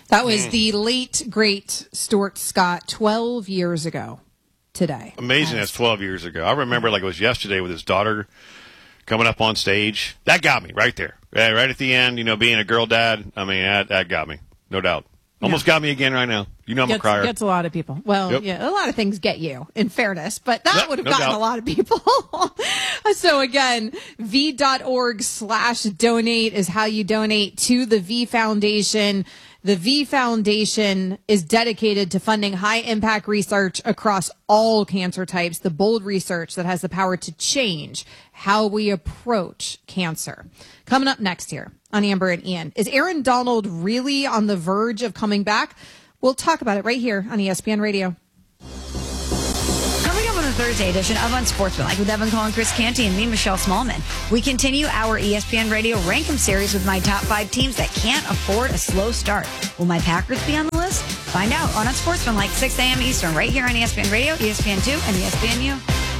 That was the late, great Stuart Scott 12 years ago today. Amazing, that's 12 years ago. I remember like it was yesterday with his daughter coming up on stage. That got me right there. Right at the end, being a girl dad, I mean, that got me, no doubt. Almost got me again right now. I'm a crier. Gets a lot of people. Well, yeah, a lot of things get you, in fairness, but that would have gotten a lot of people. So again, v.org/donate is how you donate to the V Foundation. The V Foundation is dedicated to funding high-impact research across all cancer types, the bold research that has the power to change how we approach cancer. Coming up next here on Amber and Ian, is Aaron Donald really on the verge of coming back? We'll talk about it right here on ESPN Radio. Coming up on the Thursday edition of Unsportsmanlike with Evan Cole and Chris Canty and me, Michelle Smallman, we continue our ESPN Radio Rank-em series with my top 5 teams that can't afford a slow start. Will my Packers be on the list? Find out on Unsportsmanlike, 6 a.m. Eastern, right here on ESPN Radio, ESPN2, and ESPNU.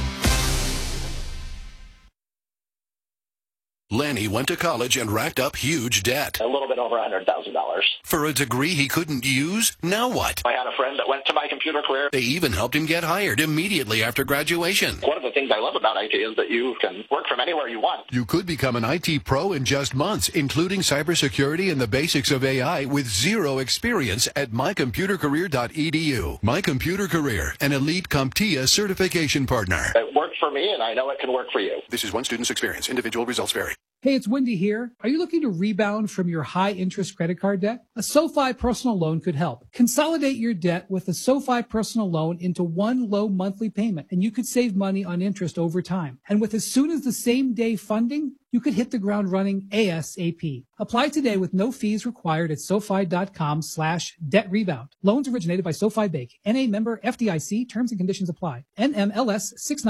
Lanny went to college and racked up huge debt. A little bit over $100,000. For a degree he couldn't use? Now what? I had a friend that went to My Computer Career. They even helped him get hired immediately after graduation. One of the things I love about IT is that you can work from anywhere you want. You could become an IT pro in just months, including cybersecurity and the basics of AI with zero experience at mycomputercareer.edu. My Computer Career, an elite CompTIA certification partner. It worked for me, and I know it can work for you. This is one student's experience. Individual results vary. Hey, it's Wendy here. Are you looking to rebound from your high-interest credit card debt? A SoFi personal loan could help. Consolidate your debt with a SoFi personal loan into one low monthly payment, and you could save money on interest over time. And with as soon as the same day funding, you could hit the ground running ASAP. Apply today with no fees required at SoFi.com/debt rebound. Loans originated by SoFi Bank. NA member FDIC. Terms and conditions apply. NMLS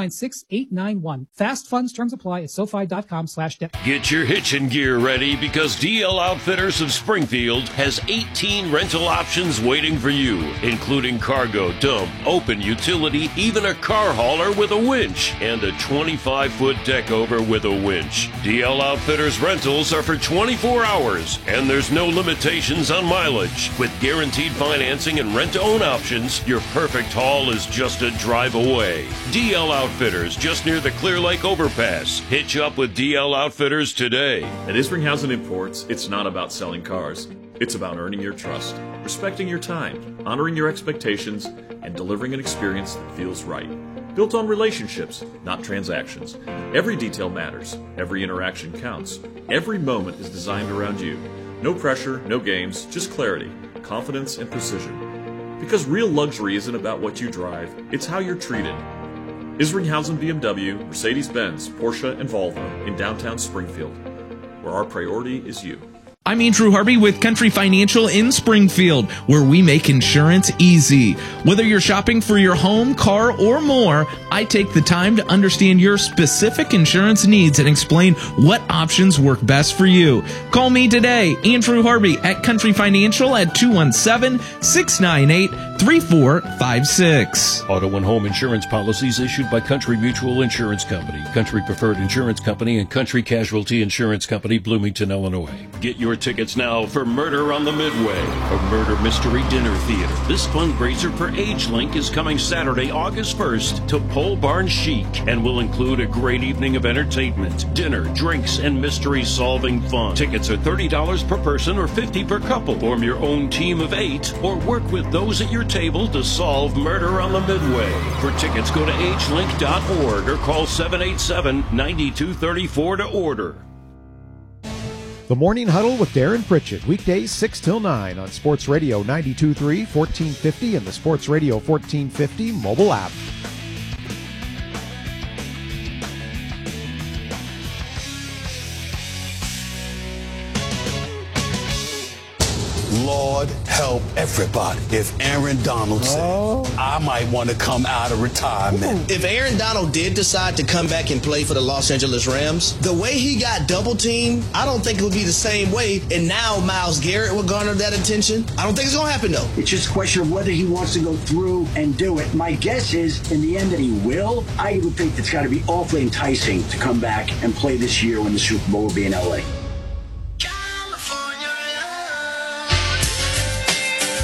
696891. Fast funds terms apply at SoFi.com/debt. Get your hitching gear ready because DL Outfitters of Springfield has 18 rental options waiting for you, including cargo, dump, open utility, even a car hauler with a winch, and a 25-foot deck over with a winch. DL Outfitters rentals are for 24 hours, and there's no limitations on mileage. With guaranteed financing and rent-to-own options, your perfect haul is just a drive away. DL Outfitters, just near the Clear Lake Overpass. Hitch up with DL Outfitters today. At Isringhausen Imports, it's not about selling cars. It's about earning your trust, respecting your time, honoring your expectations, and delivering an experience that feels right. Built on relationships, not transactions. Every detail matters. Every interaction counts. Every moment is designed around you. No pressure, no games, just clarity, confidence, and precision. Because real luxury isn't about what you drive, it's how you're treated. Isringhausen BMW, Mercedes-Benz, Porsche, and Volvo in downtown Springfield, where our priority is you. I'm Andrew Harvey with Country Financial in Springfield, where we make insurance easy. Whether you're shopping for your home, car, or more, I take the time to understand your specific insurance needs and explain what options work best for you. Call me today, Andrew Harvey at Country Financial at 217-698-3456. Auto and home insurance policies issued by Country Mutual Insurance Company, Country Preferred Insurance Company, and Country Casualty Insurance Company, Bloomington, Illinois. Get your tickets now for Murder on the Midway, a murder mystery dinner theater. This fundraiser for AgeLink is coming Saturday, August 1st to Pole Barn Chic and will include a great evening of entertainment, dinner, drinks, and mystery-solving fun. Tickets are $30 per person or $50 per couple. Form your own team of 8 or work with those at your table to solve Murder on the Midway. For tickets, go to agelink.org or call 787-9234 to order. The Morning Huddle with Darren Pritchett, weekdays 6 till 9 on Sports Radio 92.3, 1450, and the Sports Radio 1450 mobile app. Lord help everybody. If Aaron Donald said, I might want to come out of retirement. If Aaron Donald did decide to come back and play for the Los Angeles Rams, the way he got double-teamed, I don't think it would be the same way. And now Myles Garrett will garner that attention. I don't think it's going to happen, though. It's just a question of whether he wants to go through and do it. My guess is, in the end, that he will. I would think it's got to be awfully enticing to come back and play this year when the Super Bowl will be in L.A.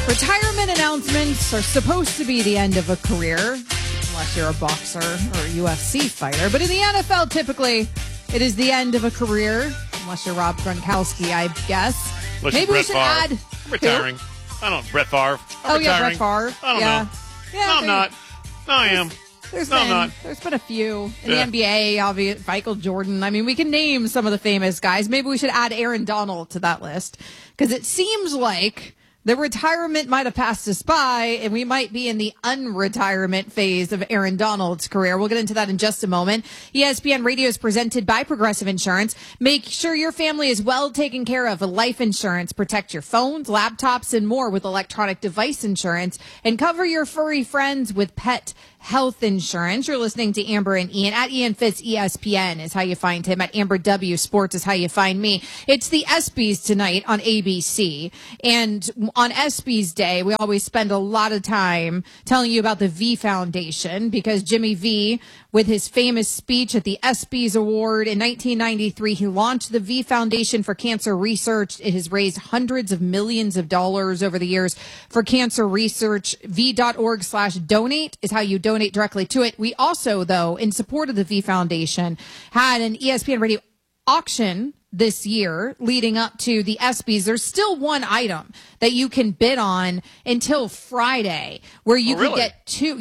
Retirement announcements are supposed to be the end of a career, unless you're a boxer or a UFC fighter. But in the NFL, typically, it is the end of a career, unless you're Rob Gronkowski, I guess. Maybe we should add... I'm retiring. I don't know. Brett Favre. Oh, yeah, Brett Favre. I don't know. Yeah, no, I'm not. No, I am. There's been a few in the NBA, obviously, Michael Jordan. I mean, we can name some of the famous guys. Maybe we should add Aaron Donald to that list, because it seems like the retirement might have passed us by, and we might be in the unretirement phase of Aaron Donald's career. We'll get into that in just a moment. ESPN Radio is presented by Progressive Insurance. Make sure your family is well taken care of with life insurance. Protect your phones, laptops, and more with electronic device insurance. And cover your furry friends with pet health insurance. You're listening to Amber and Ian. At Ian Fitz ESPN is how you find him. At Amber W Sports is how you find me. It's the ESPYs tonight on ABC. And on ESPYs Day, we always spend a lot of time telling you about the V Foundation, because Jimmy V, with his famous speech at the ESPYs Award in 1993, he launched the V Foundation for Cancer Research. It has raised hundreds of millions of dollars over the years for cancer research. V.org/donate is how you donate directly to it. We also, though, in support of the V Foundation, had an ESPN Radio auction this year leading up to the ESPYs. There's still one item that you can bid on until Friday, where you can get two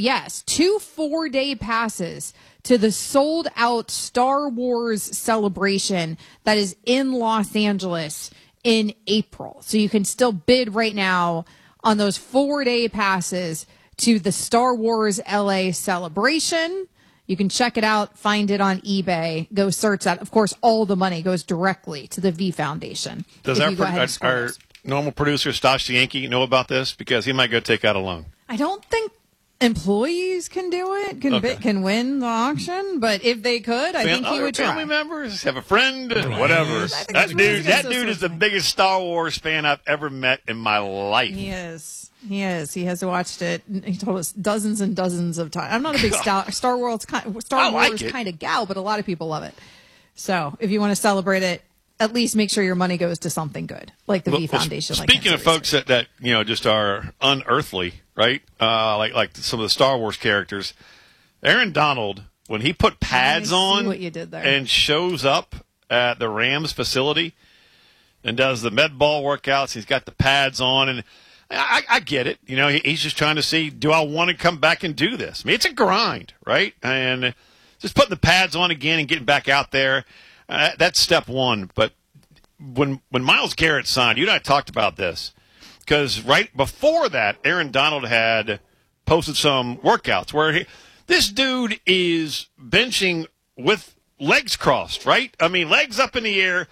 4-day passes to the sold out Star Wars celebration that is in Los Angeles in April. So you can still bid right now on those 4-day passes to the Star Wars LA celebration. You can check it out, find it on eBay, go search that. Of course, all the money goes directly to the V Foundation. Does our normal producer, Stosh the Yankee, know about this? Because he might go take out a loan. I don't think employees can do it, can win the auction, but if they could, I think he would try. Family members, have a friend, whatever. That dude is the biggest Star Wars fan I've ever met in my life. He is. He has watched it. He told us dozens and dozens of times. I'm not a big Star Wars kind of gal, but a lot of people love it. So if you want to celebrate it, at least make sure your money goes to something good, like the V Foundation. Speaking of folks that just are unearthly, right? Like some of the Star Wars characters, Aaron Donald, when he put pads on what you did there, and shows up at the Rams facility and does the med ball workouts, he's got the pads on, and I get it. He's just trying to see, do I want to come back and do this? I mean, it's a grind, right? And just putting the pads on again and getting back out there, that's step one. But when Myles Garrett signed, you and I talked about this, because right before that, Aaron Donald had posted some workouts where this dude is benching with legs crossed, right? I mean, legs up in the air,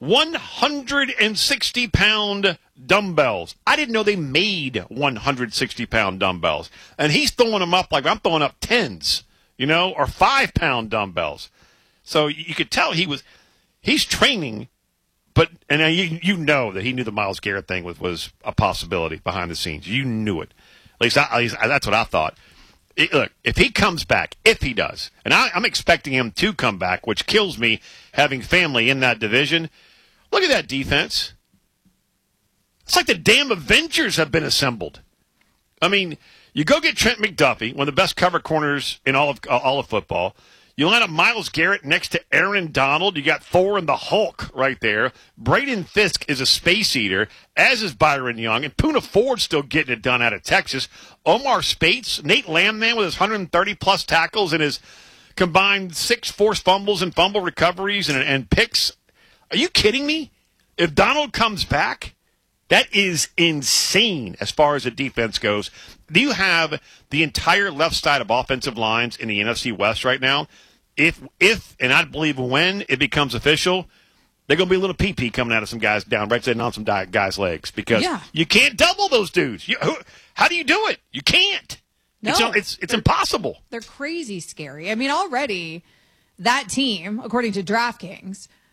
160-pound dumbbells. I didn't know they made 160-pound dumbbells. And he's throwing them up like I'm throwing up 10s, or 5-pound dumbbells. So you could tell he's training, and you know that he knew the Myles Garrett thing was a possibility behind the scenes. You knew it. At least that's what I thought. Look, if he comes back, if he does, and I'm expecting him to come back, which kills me having family in that division. Look at that defense. It's like the damn Avengers have been assembled. I mean, you go get Trent McDuffie, one of the best cover corners in all of football. You line up Myles Garrett next to Aaron Donald. You got Thor and the Hulk right there. Braden Fisk is a space eater, as is Byron Young. And Poona Ford's still getting it done out of Texas. Omar Spates, Nate Landman with his 130-plus tackles and his combined 6 forced fumbles and fumble recoveries and picks. Are you kidding me? If Donald comes back, that is insane as far as the defense goes. Do you have the entire left side of offensive lines in the NFC West right now? If and I believe when it becomes official, they're going to be a little pee-pee coming out of some guys down right sitting on some guys' legs, because you can't double those dudes. How do you do it? You can't. No, it's impossible. They're crazy scary. I mean, already that team, according to DraftKings,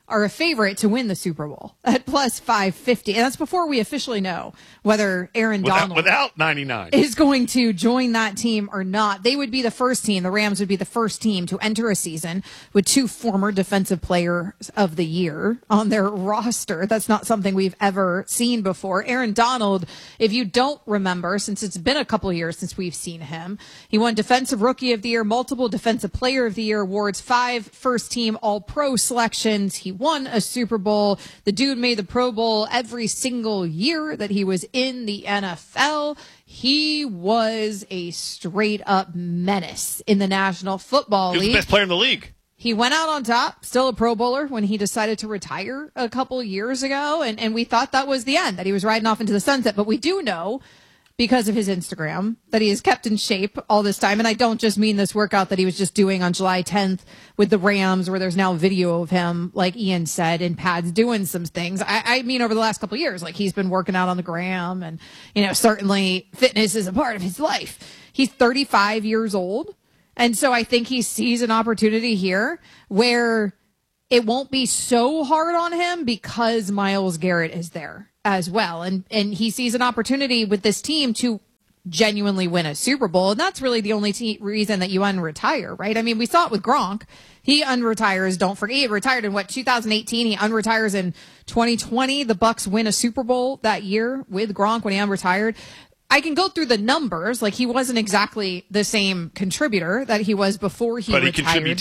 are a favorite to win the Super Bowl at plus 550. And that's before we officially know whether Aaron Donald without 99 is going to join that team or not. They would be the first team. The Rams would be the first team to enter a season with 2 former defensive players of the year on their roster. That's not something we've ever seen before. Aaron Donald, if you don't remember, since it's been a couple of years since we've seen him, he won Defensive Rookie of the Year, multiple Defensive Player of the Year awards, 5 first-team All-Pro selections. He won a Super Bowl. The dude made the Pro Bowl every single year that he was in the NFL. He was a straight-up menace in the National Football League. He was the best player in the league. He went out on top, still a Pro Bowler, when he decided to retire a couple years ago, and we thought that was the end, that he was riding off into the sunset. But we do know, because of his Instagram, that he has kept in shape all this time. And I don't just mean this workout that he was just doing on July 10th with the Rams, where there's now video of him, like Ian said, in pads doing some things. I mean, over the last couple of years, like he's been working out on the gram, and, you know, certainly fitness is a part of his life. He's 35 years old. And so I think he sees an opportunity here where it won't be so hard on him because Myles Garrett is there as well. And he sees an opportunity with this team to genuinely win a Super Bowl. And that's really the only reason that you unretire, right? I mean, we saw it with Gronk. He unretires. Don't forget, he retired in 2018. He unretires in 2020. The Bucs win a Super Bowl that year with Gronk when he unretired. I can go through the numbers. Like, he wasn't exactly the same contributor that he was before he retired.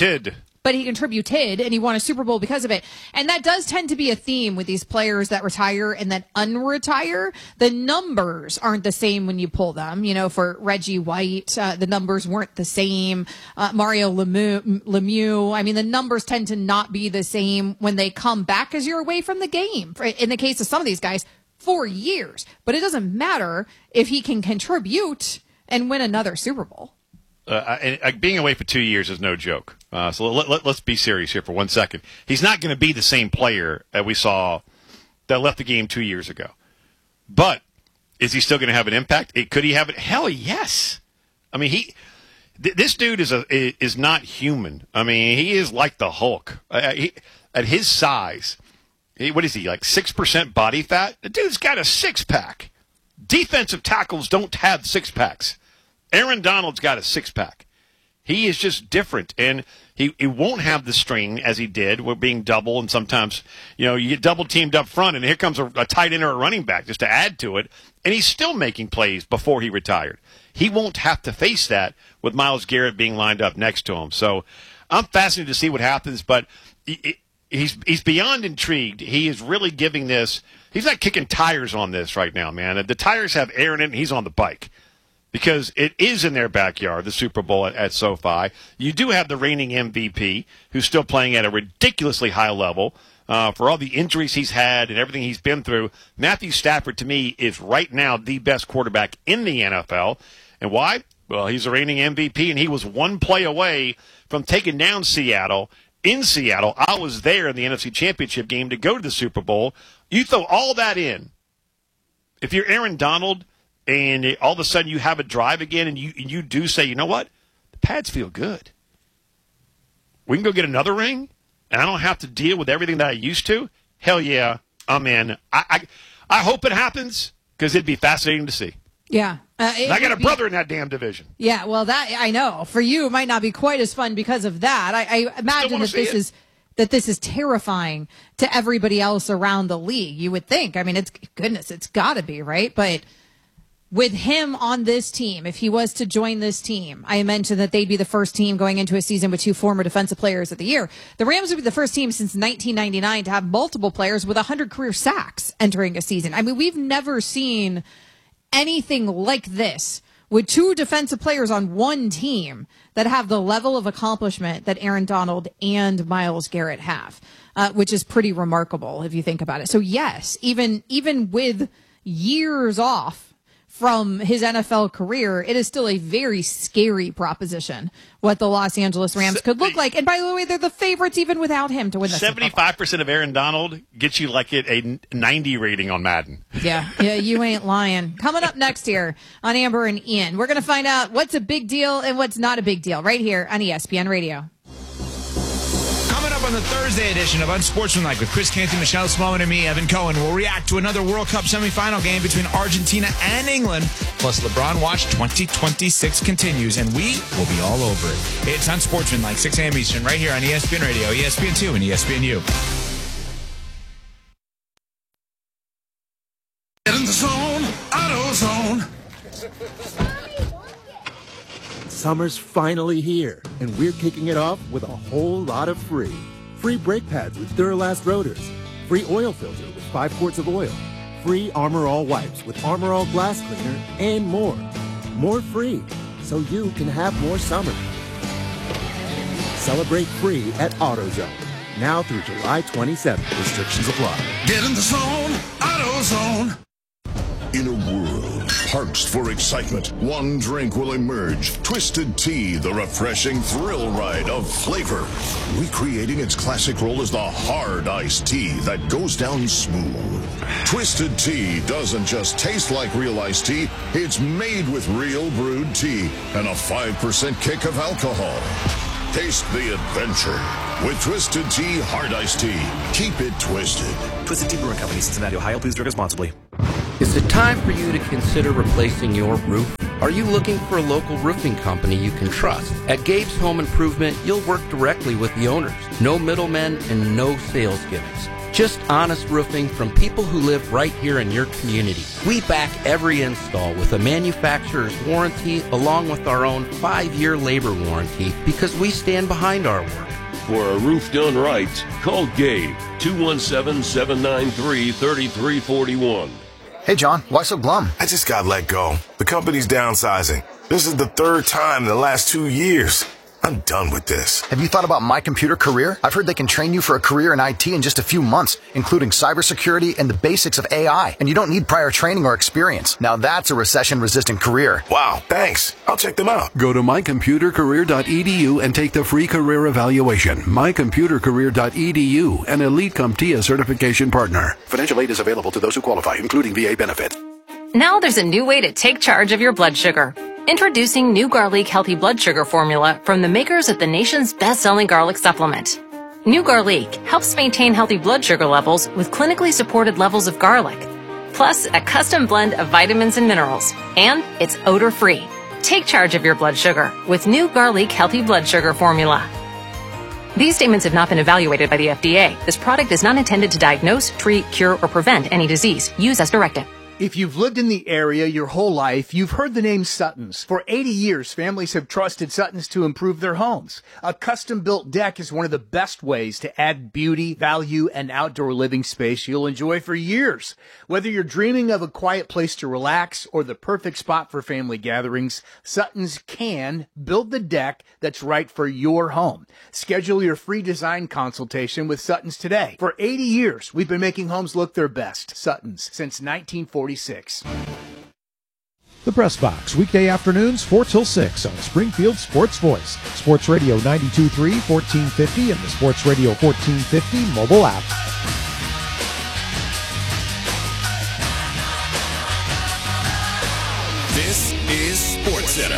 But he contributed, and he won a Super Bowl because of it. And that does tend to be a theme with these players that retire and then unretire. The numbers aren't the same when you pull them. You know, for Reggie White, the numbers weren't the same. Mario Lemieux, I mean, the numbers tend to not be the same when they come back as you're away from the game. In the case of some of these guys, 4 years. But it doesn't matter if he can contribute and win another Super Bowl. Being away for 2 years is no joke. So let's be serious here for 1 second. He's not going to be the same player that we saw that left the game 2 years ago. But is he still going to have an impact? Could he have it? Hell yes. I mean, this dude is not human. I mean, he is like the Hulk. At his size, what is he, like 6% body fat? The dude's got a six-pack. Defensive tackles don't have six-packs. Aaron Donald's got a six-pack. He is just different, and he won't have the string as he did with being double, and sometimes, you know, you get double-teamed up front, and here comes a tight end or a running back just to add to it, and he's still making plays before he retired. He won't have to face that with Myles Garrett being lined up next to him. So I'm fascinated to see what happens, but he's beyond intrigued. He is really giving this – he's not kicking tires on this right now, man. The tires have air in it, and he's on the bike. Because it is in their backyard, the Super Bowl at SoFi. You do have the reigning MVP, who's still playing at a ridiculously high level. For all the injuries he's had and everything he's been through, Matthew Stafford, to me, is right now the best quarterback in the NFL. And why? Well, he's the reigning MVP, and he was one play away from taking down Seattle. In Seattle, I was there in the NFC Championship game to go to the Super Bowl. You throw all that in. If you're Aaron Donald, and all of a sudden you have a drive again, and you do say, you know what? The pads feel good. We can go get another ring, and I don't have to deal with everything that I used to. Hell yeah, I'm in. I hope it happens, because it'd be fascinating to see. Yeah. I got a brother in that damn division. Yeah, well, that I know. For you, it might not be quite as fun because of that. I imagine that this is terrifying to everybody else around the league. You would think. I mean, it's got to be, right? But with him on this team, if he was to join this team, I mentioned that they'd be the first team going into a season with 2 former defensive players of the year. The Rams would be the first team since 1999 to have multiple players with 100 career sacks entering a season. I mean, we've never seen anything like this with 2 defensive players on one team that have the level of accomplishment that Aaron Donald and Myles Garrett have, which is pretty remarkable if you think about it. So yes, even with years off from his NFL career, it is still a very scary proposition what the Los Angeles Rams could look like. And by the way, they're the favorites even without him to win the 75% of Aaron Donald gets you like a 90 rating on Madden. Yeah, you ain't lying. Coming up next here on Amber and Ian, we're going to find out what's a big deal and what's not a big deal right here on ESPN Radio. Coming up on on the Thursday edition of Unsportsmanlike with Chris Canty, Michelle Smallman, and me, Evan Cohen. We'll react to another World Cup semifinal game between Argentina and England. Plus, LeBron Watch 2026 continues, and we will be all over it. It's Unsportsmanlike, 6 a.m. Eastern, right here on ESPN Radio, ESPN2, and ESPNU. Get in the zone, AutoZone. Summer's finally here, and we're kicking it off with a whole lot of free. Free brake pads with Duralast rotors. Free oil filter with 5 quarts of oil. Free Armor All wipes with Armor All glass cleaner, and more. More free, so you can have more summer. Celebrate free at AutoZone. Now through July 27th. Restrictions apply. Get in the zone, AutoZone. In a world parched for excitement, one drink will emerge. Twisted Tea, the refreshing thrill ride of flavor. Recreating its classic role as the hard iced tea that goes down smooth. Twisted Tea doesn't just taste like real iced tea, it's made with real brewed tea and a 5% kick of alcohol. Taste the adventure with Twisted Tea Hard Iced Tea. Keep it twisted. Twisted Tea Brewing Company, Cincinnati, Ohio. Please drink responsibly. Is it time for you to consider replacing your roof? Are you looking for a local roofing company you can trust? At Gabe's Home Improvement, you'll work directly with the owners. No middlemen and no sales gimmicks. Just honest roofing from people who live right here in your community. We back every install with a manufacturer's warranty along with our own 5-year labor warranty because we stand behind our work. For a roof done right, call Gabe, 217-793-3341. Hey, John, why so glum? I just got let go. The company's downsizing. This is the 3rd time in the last 2 years. I'm done with this. Have you thought about My Computer Career? I've heard they can train you for a career in IT in just a few months, including cybersecurity and the basics of AI. And you don't need prior training or experience. Now that's a recession-resistant career. Wow, thanks. I'll check them out. Go to mycomputercareer.edu and take the free career evaluation. mycomputercareer.edu, an Elite CompTIA certification partner. Financial aid is available to those who qualify, including VA benefit. Now there's a new way to take charge of your blood sugar. Introducing New Garlic Healthy Blood Sugar Formula from the makers of the nation's best-selling garlic supplement. New Garlic helps maintain healthy blood sugar levels with clinically supported levels of garlic, plus a custom blend of vitamins and minerals, and it's odor-free. Take charge of your blood sugar with New Garlic Healthy Blood Sugar Formula. These statements have not been evaluated by the FDA. This product is not intended to diagnose, treat, cure, or prevent any disease. Use as directed. If you've lived in the area your whole life, you've heard the name Sutton's. For 80 years, families have trusted Sutton's to improve their homes. A custom-built deck is one of the best ways to add beauty, value, and outdoor living space you'll enjoy for years. Whether you're dreaming of a quiet place to relax or the perfect spot for family gatherings, Sutton's can build the deck that's right for your home. Schedule your free design consultation with Sutton's today. For 80 years, we've been making homes look their best. Sutton's, since 1946. The Press Box, weekday afternoons 4 till 6 on Springfield Sports Voice, Sports Radio 92.3, 1450, and the Sports Radio 1450 mobile app. This is SportsCenter.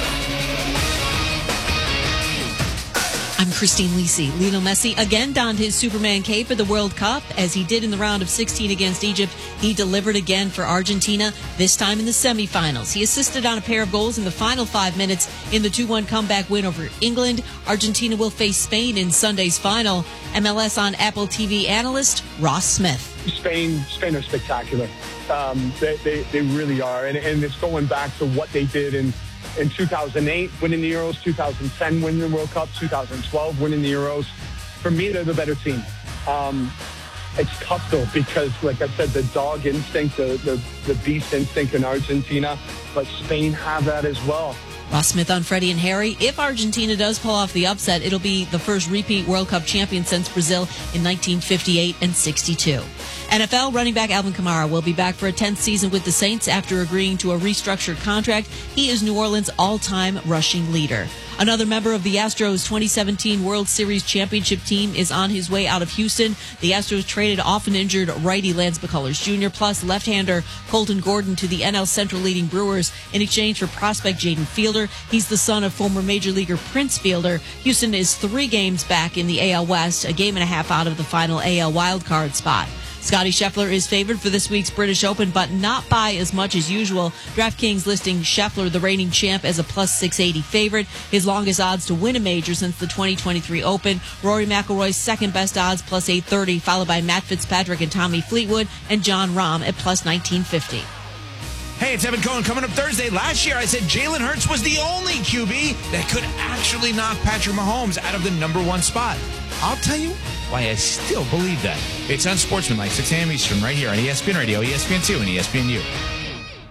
I'm Christine Lisi. Lionel Messi again donned his Superman cape for the World Cup. As he did in the round of 16 against Egypt, he delivered again for Argentina, this time in the semifinals. He assisted on a pair of goals in the final 5 minutes in the 2-1 comeback win over England. Argentina will face Spain in Sunday's final. MLS on Apple TV analyst Ross Smith. Spain are spectacular. They really are. And it's going back to what they did in 2008, winning the Euros, 2010, winning the World Cup, 2012, winning the Euros. For me, they're the better team. It's tough, though, because, like I said, the dog instinct, the beast instinct in Argentina, but Spain have that as well. Ross Smith on Freddie and Harry. If Argentina does pull off the upset, it'll be the first repeat World Cup champion since Brazil in 1958 and 62. NFL running back Alvin Kamara will be back for a 10th season with the Saints after agreeing to a restructured contract. He is New Orleans' all-time rushing leader. Another member of the Astros 2017 World Series championship team is on his way out of Houston. The Astros traded often injured righty Lance McCullers Jr. plus left-hander Colton Gordon to the NL Central leading Brewers in exchange for prospect Jaden Fielder. He's the son of former Major Leaguer Prince Fielder. Houston is 3 games back in the AL West, a game and a half out of the final AL wildcard spot. Scottie Scheffler is favored for this week's British Open, but not by as much as usual. DraftKings listing Scheffler, the reigning champ, as a plus 680 favorite. His longest odds to win a major since the 2023 Open. Rory McIlroy's second best odds, plus 830, followed by Matt Fitzpatrick and Tommy Fleetwood, and John Rahm at plus 1950. Hey, it's Evan Cohen coming up Thursday. Last year, I said Jalen Hurts was the only QB that could actually knock Patrick Mahomes out of the number 1 spot. I'll tell you why I still believe that. It's Unsportsmanlike, 6 a.m. Eastern, right here on ESPN Radio, ESPN2, and ESPNU.